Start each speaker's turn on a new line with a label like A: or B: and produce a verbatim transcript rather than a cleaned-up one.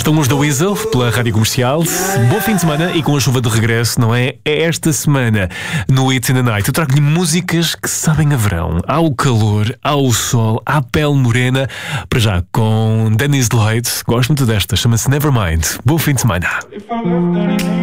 A: estão os da Weasel pela Rádio Comercial. Bom fim de semana e com a chuva de regresso, não é? É esta semana no It's in the Night. Eu trago-lhe músicas que sabem a verão. Há o calor, há o sol, há a pele morena. Para já, com Dennis Lloyd. Gosto muito desta, chama-se Nevermind. Bom fim de semana.